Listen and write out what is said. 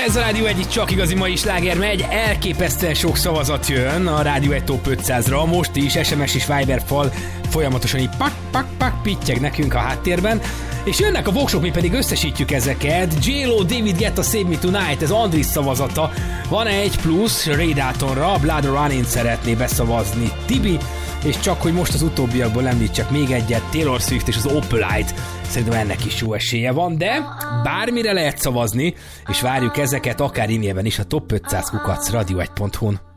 Ez a Rádió 1, csak igazi mai sláger megy, elképesztően sok szavazat jön a Rádió 1 Top 500-ra, most is SMS és Viber fal folyamatosan így pak pittyeg nekünk a háttérben, és jönnek a voksok, mi pedig összesítjük ezeket. J-Lo, David Guetta, Save Me Tonight, ez Andris szavazata, van egy plusz Ray Daltonra, Blood Running szeretné beszavazni Tibi, és csak hogy most az utóbbiakból említsek még egyet, Taylor Swift és az Opalite, szerintem ennek is jó esélye van, de bármire lehet szavazni, és várjuk ezeket akár e-mailben is a top500 @radio1.hu-n.